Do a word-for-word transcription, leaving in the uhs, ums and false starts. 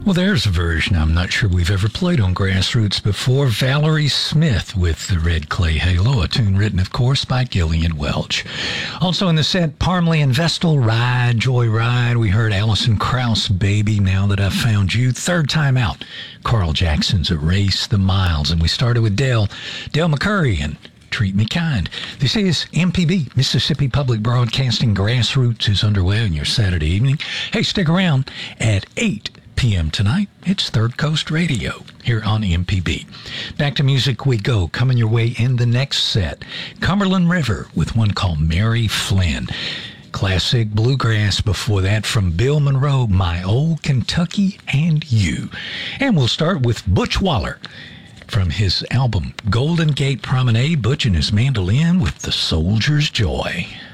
Well, there's a version I'm not sure we've ever played on Grassroots before. Valerie Smith with the Red Clay Halo, a tune written, of course, by Gillian Welch. Also in the set, Parmley and Vestal, Ride, Joy Ride. We heard Alison Krauss, Baby, Now That I've Found You. Third time out, Carl Jackson's Erase the Miles. And we started with Dale, Dale McCurry and Treat Me Kind. This is M P B, Mississippi Public Broadcasting. Grassroots is underway on your Saturday evening. Hey, stick around at eight p.m. tonight. It's Third Coast Radio here on M P B. Back to music we go. Coming your way in the next set, Cumberland River with one called Mary Flynn. Classic bluegrass before that from Bill Monroe, My Old Kentucky and You. And we'll start with Butch Waller from his album Golden Gate Promenade, Butch and his mandolin with The Soldier's Joy.